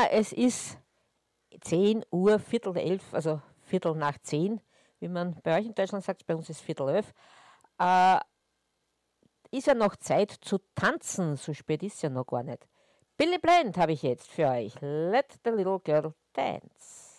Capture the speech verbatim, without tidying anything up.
Ja, es ist zehn Uhr, Viertel elf, also Viertel nach zehn, wie man bei euch in Deutschland sagt, bei uns ist Viertel elf. Äh, ist ja noch Zeit zu tanzen, so spät ist ja noch gar nicht. Billy Bland habe ich jetzt für euch. Let the little girl dance.